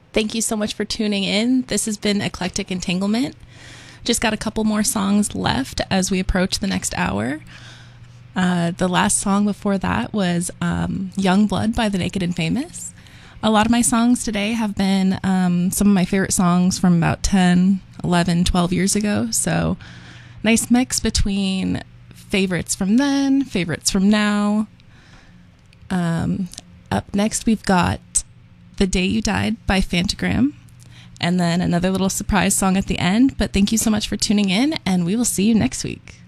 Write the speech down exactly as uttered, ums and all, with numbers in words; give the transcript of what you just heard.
Thank you so much for tuning in. This has been Eclectic Entanglement. Just got a couple more songs left as we approach the next hour. Uh, the last song before that was um, Young Blood by The Naked and Famous. A lot of my songs today have been um, some of my favorite songs from about ten, eleven, twelve years ago. So nice mix between favorites from then, favorites from now. Um, up next, we've got The Day You Died by Phantogram, and then another little surprise song at the end. But thank you so much for tuning in, and we will see you next week.